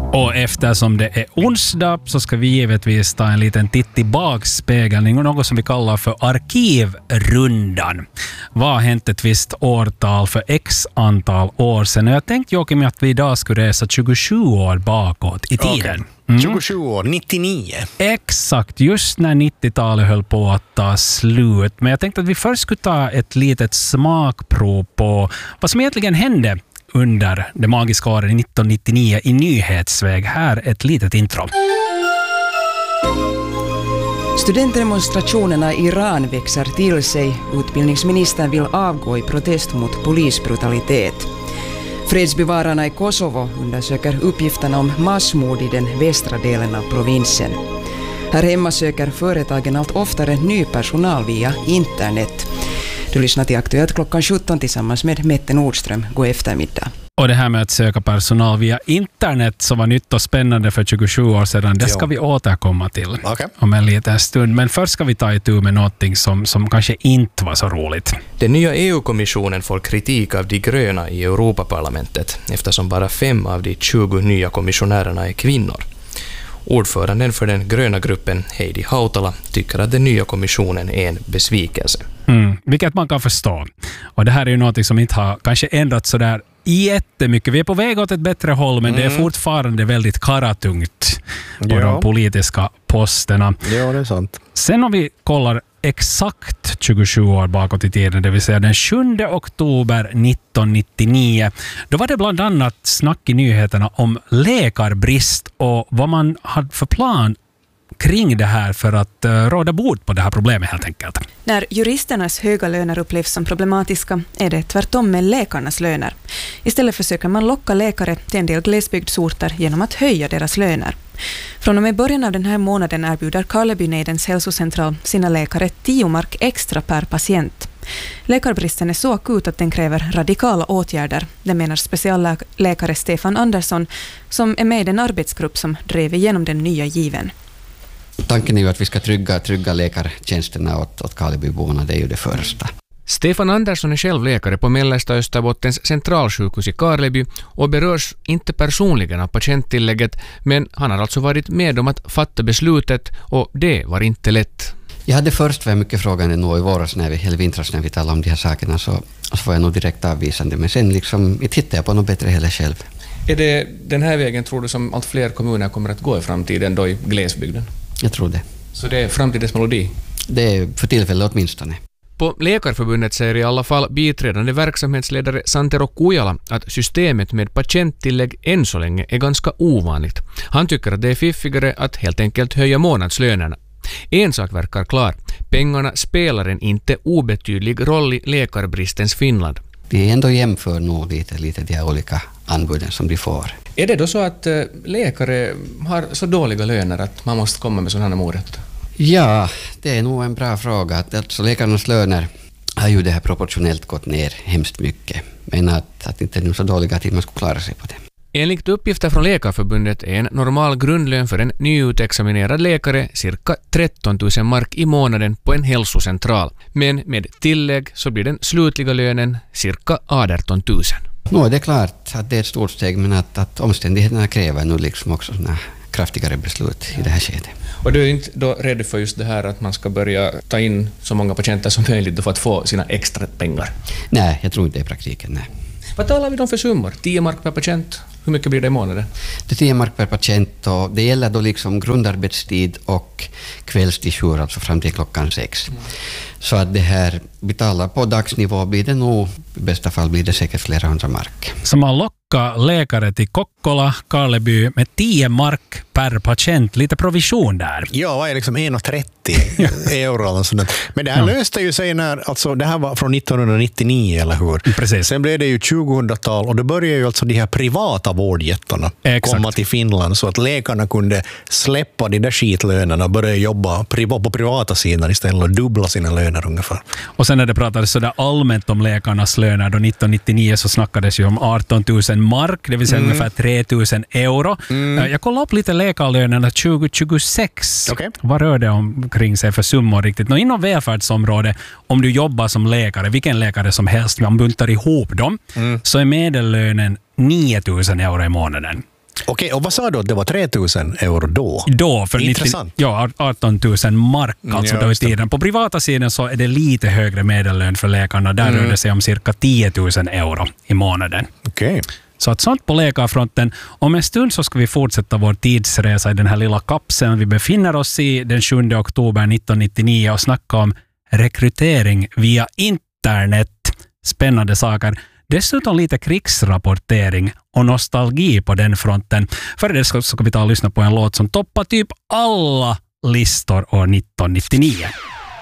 Och eftersom det är onsdag så ska vi givetvis ta en liten titt i bakspegelning och något som vi kallar för arkivrundan. Vad har hänt ett visst årtal för x antal år sedan? Och jag tänkte, Joakim, att vi idag skulle resa 27 år bakåt i tiden. 27 år, 99. Exakt, just när 90-talet höll på att ta slut. Men jag tänkte att vi först skulle ta ett litet smakprov på vad som egentligen hände under det magiska året 1999 i nyhetsväg. Här ett litet intro. Studentdemonstrationerna i Iran växer till sig. Utbildningsministern vill avgå i protest mot polisbrutalitet. Fredsbevararna i Kosovo undersöker uppgifterna om massmord i den västra delen av provinsen. Här hemma söker företagen allt oftare ny personal via internet. Du lyssnar till Aktuellt klockan 17 tillsammans med Mette Nordström. God eftermiddag. Och det här med att söka personal via internet som var nytt och spännande för 27 år sedan, det ska vi återkomma till om en liten stund. Men först ska vi ta itu med någonting som kanske inte var så roligt. Den nya EU-kommissionen får kritik av de gröna i Europaparlamentet eftersom bara 5 av de 20 nya kommissionärerna är kvinnor. Ordföranden för den gröna gruppen, Heidi Hautala, tycker att den nya kommissionen är en besvikelse. Vilket man kan förstå. Och det här är ju något som inte har kanske ändrats så där jättemycket. Vi är på väg åt ett bättre håll, men det är fortfarande väldigt karatungt på de politiska posterna. Ja, det är sant. Sen om vi kollar exakt 27 år bakåt i tiden, det vill säga den 7 oktober 1999, då var det bland annat snack i nyheterna om läkarbrist och vad man hade för plan kring det här för att råda bot på det här problemet helt enkelt. När juristernas höga löner upplevs som problematiska är det tvärtom med läkarnas löner. Istället försöker man locka läkare till en del glesbygdsorter genom att höja deras löner. Från och med början av den här månaden erbjuder Karlebyneidens hälsocentral sina läkare 10 mark extra per patient. Läkarbristen är så akut att den kräver radikala åtgärder, det menar specialläkare Stefan Andersson som är med i den arbetsgrupp som drev igenom den nya given. Tanken är ju att vi ska trygga läkartjänsterna åt Karlebyborna, det är ju det första. Stefan Andersson är själv läkare på Mellersta Österbottens centralsjukhus i Karleby och berörs inte personligen av patienttillägget, men han har alltså varit med om att fatta beslutet och det var inte lätt. Jag hade först varit mycket frågande nog i våras eller vintras när vi talade om de här sakerna så var jag nog direkt avvisande, men sen liksom hittade jag på något bättre heller själv. Är det den här vägen, tror du, som allt fler kommuner kommer att gå i framtiden då i glesbygden? Jag tror det. Så det är framtidens melodi? Det är för tillfället åtminstone. På Läkarförbundet säger i alla fall biträdande verksamhetsledare Santero Kujala att systemet med patienttillägg än så länge är ganska ovanligt. Han tycker att det är fiffigare att helt enkelt höja månadslönerna. En sak verkar klar. Pengarna spelar en inte obetydlig roll i läkarbristens Finland. Vi ändå jämför nog lite de olika anbuden som de får. Är det då så att läkare har så dåliga löner att man måste komma med sådana morötter? Ja, det är nog en bra fråga. Alltså läkarnas löner har ju det här proportionellt gått ner hemskt mycket. Men att inte är så dåliga att man skulle klara sig på det. Enligt uppgifter från Läkarförbundet är en normal grundlön för en nyutexaminerad läkare cirka 13 000 mark i månaden på en hälsocentral. Men med tillägg så blir den slutliga lönen cirka 18 000. Det är klart att det är ett stort steg, men att omständigheterna kräver nu liksom också såna kraftigare beslut i det här skedet. Och du är inte då rädd för just det här att man ska börja ta in så många patienter som möjligt för att få sina extra pengar? Nej, jag tror inte det i praktiken, nej. Vad talar vi då för summor? 10 mark per patient? Hur mycket blir det i månaden? Det är 10 mark per patient och det gäller då liksom grundarbetstid och kvällsdisjour, alltså fram till klockan 6. Så att det här betalar på dagsnivå blir det nog, i bästa fall blir det säkert flera 100 mark. Så man lockar läkare till Kokkola, Karleby med 10 mark per patient, lite provision där. Ja, vad är liksom 1,30 euro eller sådant. Men det här löste ju sig när, alltså det här var från 1999 eller hur? Precis. Sen blev det ju 2000-tal och då började ju alltså de här privata vårdjättarna komma till Finland så att läkarna kunde släppa de där skitlönerna och börja jobba på privata sidan istället och dubbla sina löner ungefär. Och sen när det pratades sådär allmänt om läkarnas löner då 1999 så snackades ju om 18 000 mark, det vill säga ungefär 3 000 euro. Jag kollade upp lite läkarlönerna 2026. Okay. Vad rör det omkring sig för summor riktigt? Inom välfärdsområdet, om du jobbar som läkare, vilken läkare som helst, man buntar ihop dem, så är medellönen 9 000 euro i månaden. Okej, och vad sa du att det var 3 000 euro då? Då, för intressant. 18 000 mark alltså då i tiden. På privata sidan så är det lite högre medellön för läkarna. Där rör det sig om cirka 10 000 euro i månaden. Okej. Så att sånt på läkarfronten. Om en stund så ska vi fortsätta vår tidsresa i den här lilla kapseln vi befinner oss i den 7 oktober 1999 och snacka om rekrytering via internet. Spännande saker. Dessutom lite krigsrapportering och nostalgi på den fronten. För det ska vi ta och lyssna på en låt som toppar typ alla listor år 1999.